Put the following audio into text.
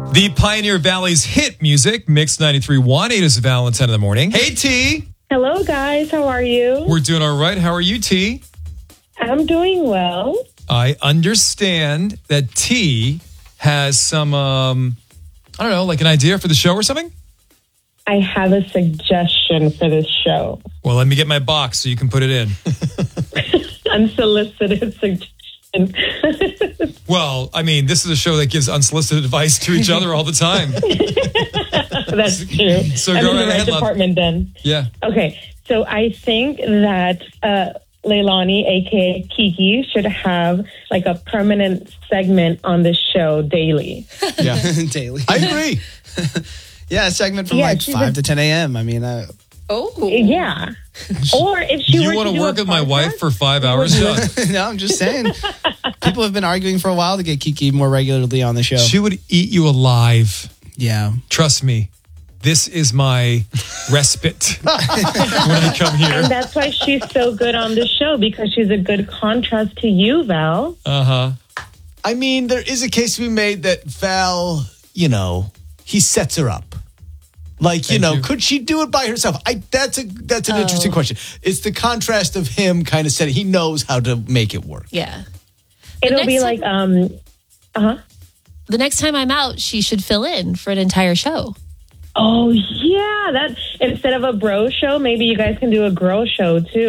The Pioneer Valley's hit music, Mix 93.1. 8 is Val and 10 in the morning. Hey, T. Hello, guys. How are you? We're doing all right. How are you, T? I'm doing well. I understand that T has some, I don't know, like an idea for the show or something? I have a suggestion for this show. Well, let me get my box so you can put it in. Unsolicited suggestion. Well, I mean, this is a show that gives unsolicited advice to each other all the time. That's true. So I'm go in the right right ahead, love. department then. Yeah. Okay, so I think that Leilani, a.k.a. Kiki, should have like a permanent segment on this show daily. Yeah, Daily. I agree. Yeah, a segment from she's 5 to 10 a.m. I mean, Yeah. Or if she were You want to to do work a with my podcast, wife for 5 hours? Yeah. no, I'm just saying. People have been arguing for a while to get Kiki more regularly on the show. She would eat you alive. Yeah. Trust me. This is my respite when I come here. And that's why she's so good on the show, because she's a good contrast to you, Val. Uh-huh. I mean, there is a case to be made that Val, he sets her up. Like, Thank you. could she do it by herself? That's an interesting question. It's the contrast of him kind of saying he knows how to make it work. Yeah. It'll be like, The next time I'm out, she should fill in for an entire show. oh, yeah, that instead of a bro show, maybe you guys can do a girl show, too.